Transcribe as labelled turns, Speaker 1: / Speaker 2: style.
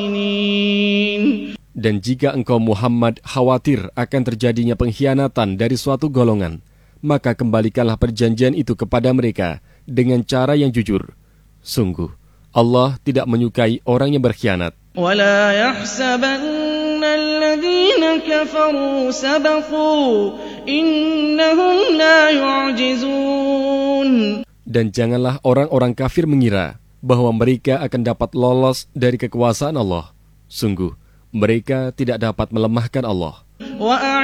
Speaker 1: Dan jika engkau Muhammad khawatir akan terjadinya pengkhianatan dari suatu golongan, maka kembalikanlah perjanjian itu kepada mereka dengan cara yang jujur. Sungguh, Allah tidak menyukai orang yang berkhianat.
Speaker 2: وَلَا يَحْسَبَنَّ الَّذِينَ كَفَرُوا سَبَقُوا إِنَّهُمْ لَا يُعْجِزُونَ.
Speaker 1: Dan janganlah orang-orang kafir mengira bahwa mereka akan dapat lolos dari kekuasaan Allah. Sungguh, mereka tidak dapat melemahkan Allah.